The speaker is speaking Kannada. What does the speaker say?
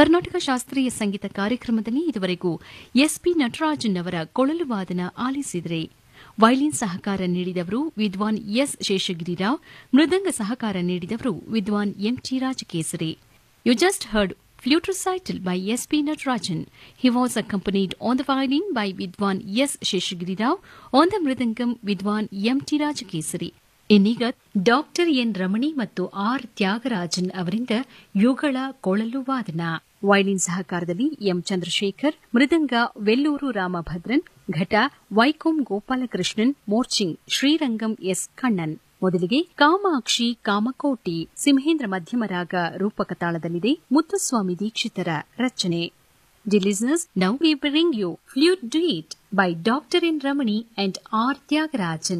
ಕರ್ನಾಟಕ ಶಾಸ್ತ್ರೀಯ ಸಂಗೀತ ಕಾರ್ಯಕ್ರಮದಲ್ಲಿ ಇದುವರೆಗೂ ಎಸ್ಪಿ ನಟರಾಜನ್ ಅವರ ಕೊಳಲು ವಾದನ ಆಲಿಸಿದರೆ. ವೈಲಿನ್ ಸಹಕಾರ ನೀಡಿದವರು ವಿದ್ವಾನ್ ಎಸ್ ಶೇಷಗಿರಿರಾವ್, ಮೃದಂಗ ಸಹಕಾರ ನೀಡಿದವರು ವಿದ್ವಾನ್ ಎಂಟಿ Rajakesari. You just heard flute recital by S.P. Natarajan. He was accompanied on the violin by Vidwan S. Sheshagiri-Rao, on the mridangam Vidwan M.T. Rajakesari. ಇನ್ನೀಗ ಡಾಕ್ಟರ್ ಎನ್ ರಮಣಿ ಮತ್ತು ಆರ್ ತ್ಯಾಗರಾಜನ್ ಅವರಿಂದ ಯುಗಳ ಕೊಳಲು ವಾದನ. ವೈಲಿನ್ ಸಹಕಾರದಲ್ಲಿ ಎಂ ಚಂದ್ರಶೇಖರ್, ಮೃದಂಗ ವೆಲ್ಲೂರು ರಾಮಭದ್ರನ್, ಘಟ ವೈಕೋಂ ಗೋಪಾಲಕೃಷ್ಣನ್, ಮೋರ್ಚಿಂಗ್ ಶ್ರೀರಂಗಂ ಎಸ್ ಕಣ್ಣನ್. ಮೊದಲಿಗೆ ಕಾಮಾಕ್ಷಿ ಕಾಮಕೋಟಿ ಸಿಂಹೇಂದ್ರ ಮಧ್ಯಮರಾಗ ರೂಪಕ ತಾಳದಲ್ಲಿದೆ. ಮುತ್ತುಸ್ವಾಮಿ ದೀಕ್ಷಿತರ ರಚನೆ. Dear listeners, now we bring you Flute Duet by Dr. N. Ramani and R. Tyagarajan.